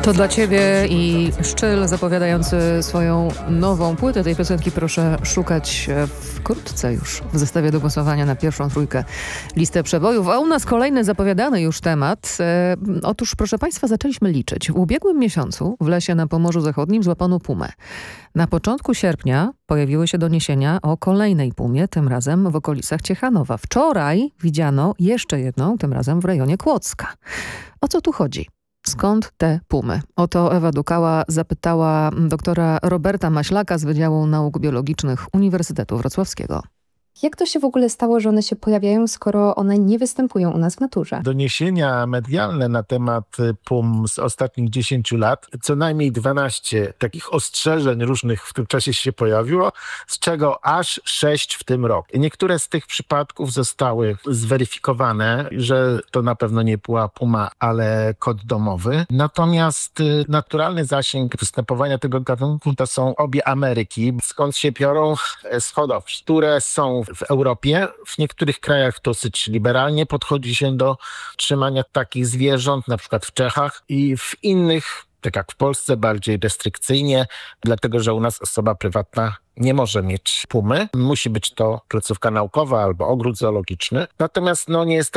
To dla ciebie i Szczyl zapowiadający swoją nową płytę. Tej piosenki proszę szukać wkrótce już w zestawie do głosowania na pierwszą trójkę listę przebojów. A u nas kolejny zapowiadany już temat. Otóż, proszę państwa, zaczęliśmy liczyć. W ubiegłym miesiącu w lesie na Pomorzu Zachodnim złapano pumę. Na początku sierpnia pojawiły się doniesienia o kolejnej pumie, tym razem w okolicach Ciechanowa. Wczoraj widziano jeszcze jedną, tym razem w rejonie Kłodzka. O co tu chodzi? Skąd te pumy? O to Ewa Dukała zapytała doktora Roberta Maślaka z Wydziału Nauk Biologicznych Uniwersytetu Wrocławskiego. Jak to się w ogóle stało, że one się pojawiają, skoro one nie występują u nas w naturze? Doniesienia medialne na temat pum z ostatnich 10 lat, co najmniej 12 takich ostrzeżeń różnych w tym czasie się pojawiło, z czego aż 6 w tym roku. Niektóre z tych przypadków zostały zweryfikowane, że to na pewno nie była puma, ale kot domowy. Natomiast naturalny zasięg występowania tego gatunku to są obie Ameryki, skąd się biorą z hodowli, które są w Europie. W niektórych krajach dosyć liberalnie podchodzi się do trzymania takich zwierząt, na przykład w Czechach, i w innych, tak jak w Polsce, bardziej restrykcyjnie, dlatego że u nas osoba prywatna nie może mieć pumy. Musi być to placówka naukowa albo ogród zoologiczny. Natomiast nie jest